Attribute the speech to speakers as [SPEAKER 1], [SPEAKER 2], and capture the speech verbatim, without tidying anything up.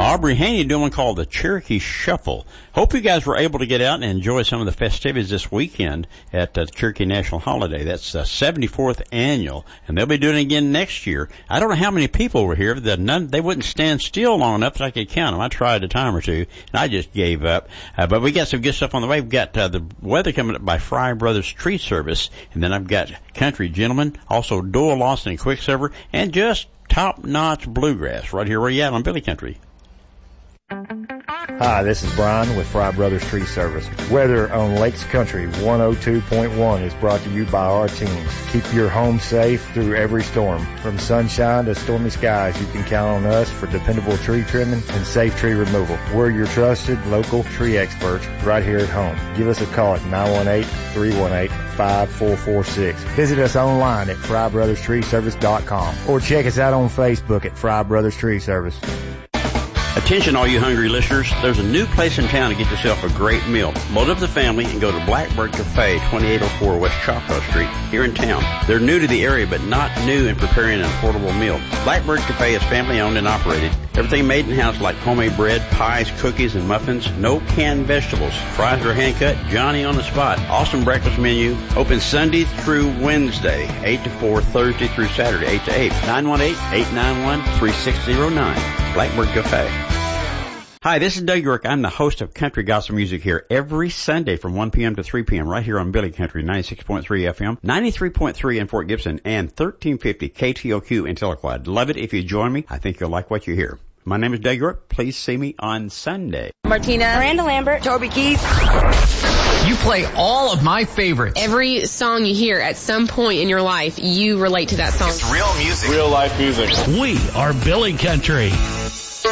[SPEAKER 1] Aubrey Haney doing one called the Cherokee Shuffle. Hope you guys were able to get out and enjoy some of the festivities this weekend at the Cherokee National Holiday. That's the seventy-fourth annual, and they'll be doing it again next year. I don't know how many people were here. That none, they wouldn't stand still long enough that I could count them. I tried a time or two, and I just gave up. Uh, but we got some good stuff on the way. We've got uh, the weather coming up by Fry Brothers Tree Service, and then I've got Country Gentleman, also Doyle Lawson and Quicksilver, and just top-notch bluegrass right here where you at on Billy Country.
[SPEAKER 2] Hi, this is Brian with Fry Brothers Tree Service. Weather on Lakes Country one oh two point one is brought to you by our teams. Keep your home safe through every storm. From sunshine to stormy skies, you can count on us for dependable tree trimming and safe tree removal. We're your trusted local tree experts right here at home. Give us a call at nine one eight, three one eight, five four four six. Visit us online at fry brothers tree service dot com or check us out on Facebook at Fry Brothers Tree Service.
[SPEAKER 1] Attention all you hungry listeners, there's a new place in town to get yourself a great meal. Load up the family and go to Blackbird Cafe, twenty-eight oh four West Choctaw Street, here in town. They're new to the area, but not new in preparing an affordable meal. Blackbird Cafe is family owned and operated. Everything made in-house like homemade bread, pies, cookies, and muffins. No canned vegetables. Fries are hand-cut, Johnny on the spot. Awesome breakfast menu. Open Sunday through Wednesday, eight to four, Thursday through Saturday, eight to eight. nine one eight, eight nine one, three six zero nine. Blackbird Cafe. Hi, this is Doug York. I'm the host of Country Gospel Music here every Sunday from one p.m. to three p.m. right here on Billy Country, ninety-six point three F M, ninety-three point three in Fort Gibson, and thirteen fifty K T O Q in Tahlequah. I'd love it if you join me. I think you'll like what you hear. My name is Doug York. Please see me on Sunday.
[SPEAKER 3] Martina. Miranda Lambert. Toby Keith.
[SPEAKER 4] You play all of my favorites.
[SPEAKER 5] Every song you hear at some point in your life, you relate to that song.
[SPEAKER 6] It's real music.
[SPEAKER 7] Real life music.
[SPEAKER 8] We are Billy Country.